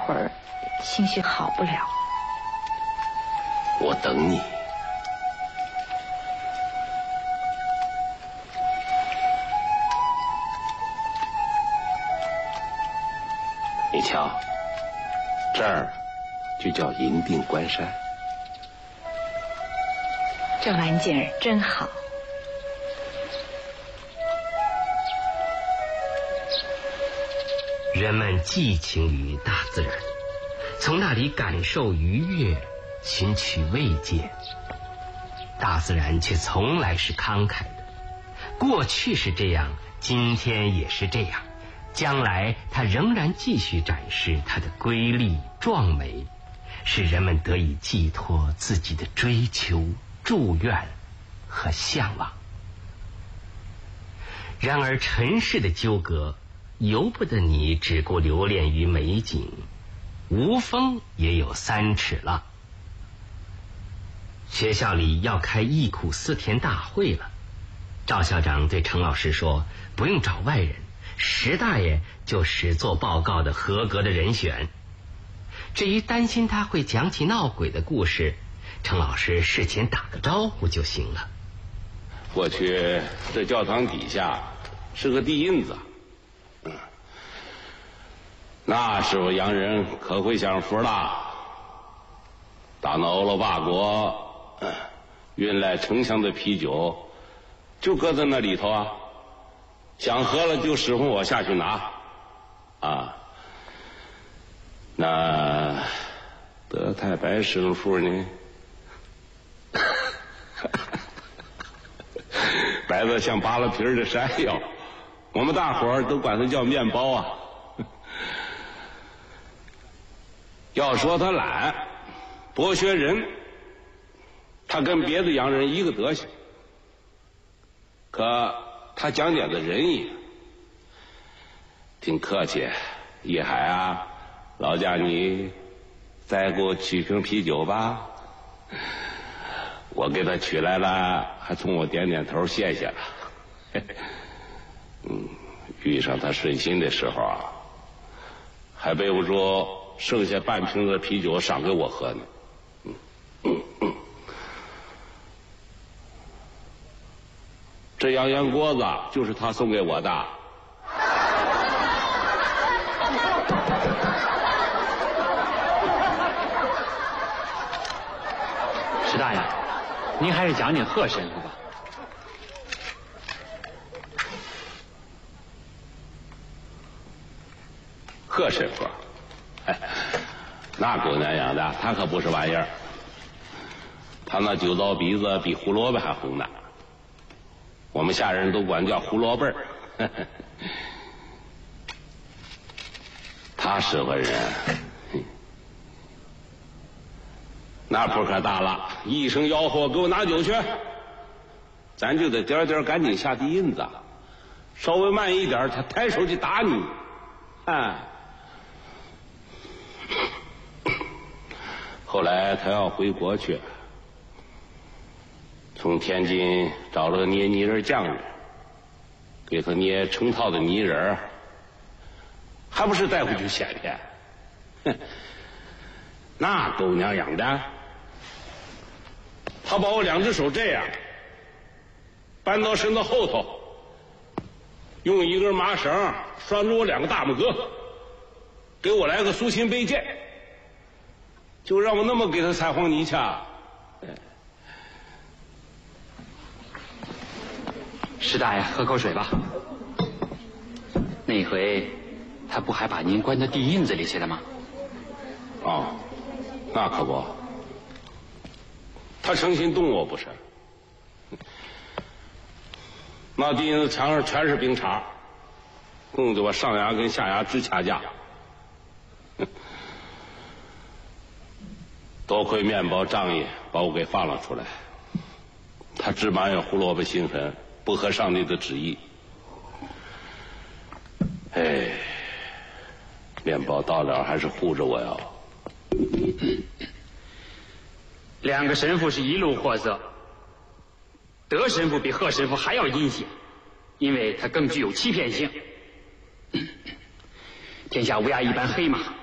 会儿兴许好不了。 我等你。你瞧，这儿就叫银锭关山。 这晚景儿真好。 人们寄情于大自然，从那里感受愉悦，寻取慰藉。大自然却从来是慷慨的，过去是这样，今天也是这样，将来它仍然继续展示它的瑰丽壮美，使人们得以寄托自己的追求、祝愿和向往。然而尘世的纠葛由不得你只顾留恋于美景，无风也有3尺了。学校里要开忆苦思甜大会了，赵校长对程老师说，不用找外人，石大爷就是做报告的合格的人选。至于担心他会讲起闹鬼的故事，程老师事前打个招呼就行了。 过去这教堂底下是个地印子，那时候洋人可会享福了。打那欧罗巴国运来成箱的啤酒就搁在那里头啊，想喝了就使唤我下去拿啊。那德太白神父呢白的像扒了皮的山药，我们大伙儿都管他叫面包啊。要说他懒博学人，他跟别的洋人一个德行，可他讲点的仁义，挺客气。一海啊，老家你再给我取瓶啤酒吧。我给他取来了，还冲我点点头谢谢了。遇上他顺心的时候啊，还背不住剩下半瓶子啤酒赏给我喝呢。这羊烟锅子就是他送给我的。 石大爷，您还是讲讲贺神父吧。 贺神父，那狗娘养的，他可不是玩意儿。他那酒糟鼻子比胡萝卜还红呢，我们下人都管叫胡萝卜儿。他是个人，那谱可大了，一声吆喝，给我拿酒去，咱就得点点赶紧下地印子，稍微慢一点，他抬手就打你。后来他要回国去，从天津找了个捏泥人匠人，给他捏成套的泥人，还不是带回去显骗。那狗娘养的，他把我2只手这样搬到身子后头，用一根麻绳拴住我2个大拇哥，给我来个苏秦背剑，就让我那么给他踩黄泥去。 石大爷，喝口水吧。那回他不还把您关到地印子里去了吗？ 哦，那可不，他诚心动我不是。那地印子墙上全是冰碴，弄得我上牙跟下牙直掐架。多亏面包仗义把我给放了出来，他只埋怨胡萝卜心狠，不合上帝的旨意。面包到了还是护着我哟。 2个神父是一路货色，德神父比贺神父还要阴险，因为他更具有欺骗性。天下乌鸦一般黑马，